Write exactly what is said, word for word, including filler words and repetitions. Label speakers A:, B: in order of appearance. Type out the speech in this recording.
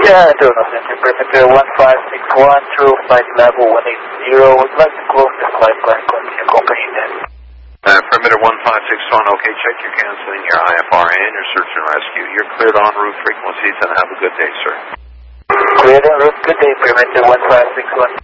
A: Yeah, Donald Center, perimeter one five six one, true flight level one eight zero. Would like to close the flight plan condition comprehended.
B: Uh, perimeter one five six one, okay, check your canceling, your I F R A and your search and rescue. You're cleared en route frequencies and have a good day, sir.
A: Cleared en route, good day, perimeter one five six one.